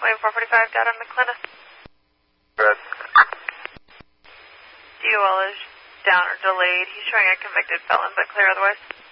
Wave 445, data on McClintock. Good. DOL is down or delayed. He's showing a convicted felon, but clear otherwise.